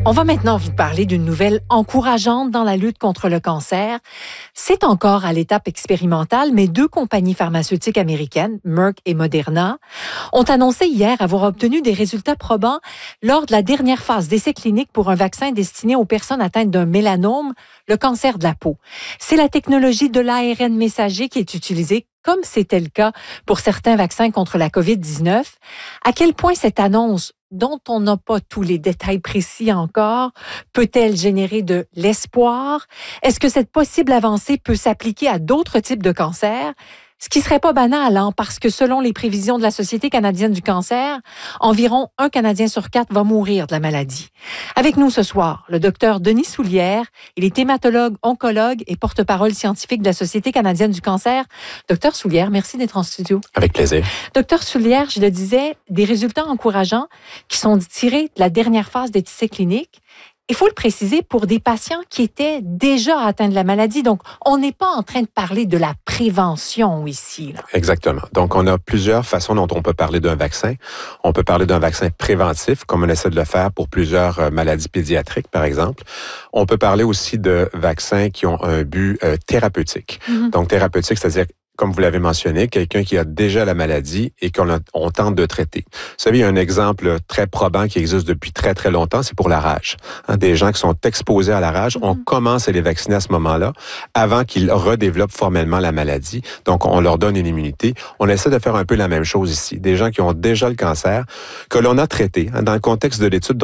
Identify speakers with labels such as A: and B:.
A: On va maintenant vous parler d'une nouvelle encourageante dans la lutte contre le cancer. C'est encore à l'étape expérimentale, mais 2 compagnies pharmaceutiques américaines, Merck et Moderna, ont annoncé hier avoir obtenu des résultats probants lors de la dernière phase d'essai clinique pour un vaccin destiné aux personnes atteintes d'un mélanome, le cancer de la peau. C'est la technologie de l'ARN messager qui est utilisée, comme c'était le cas pour certains vaccins contre la COVID-19. À quel point cette annonce, dont on n'a pas tous les détails précis encore, peut-elle générer de l'espoir? Est-ce que cette possible avancée peut s'appliquer à d'autres types de cancers? Ce qui serait pas banal, parce que selon les prévisions de la Société canadienne du cancer, environ 1 Canadien sur 4 va mourir de la maladie. Avec nous ce soir, le docteur Denis Soulière. Il est hématologue, oncologue et porte-parole scientifique de la Société canadienne du cancer. Docteur Soulière, merci d'être en studio.
B: Avec plaisir.
A: Docteur Soulière, je le disais, des résultats encourageants qui sont tirés de la dernière phase des essais cliniques. Il faut le préciser pour des patients qui étaient déjà atteints de la maladie. Donc, on n'est pas en train de parler de la prévention ici.
B: Exactement. Donc, on a plusieurs façons dont on peut parler d'un vaccin. On peut parler d'un vaccin préventif, comme on essaie de le faire pour plusieurs maladies pédiatriques, par exemple. On peut parler aussi de vaccins qui ont un but thérapeutique. Donc, thérapeutique, c'est-à-dire comme vous l'avez mentionné, quelqu'un qui a déjà la maladie et qu'on tente de traiter. Vous savez, il y a un exemple très probant qui existe depuis très, très longtemps, c'est pour la rage. Des gens qui sont exposés à la rage, on commence à les vacciner à ce moment-là, avant qu'ils redéveloppent formellement la maladie. Donc, on leur donne une immunité. On essaie de faire un peu la même chose ici. Des gens qui ont déjà le cancer, que l'on a traité. Dans le contexte de l'étude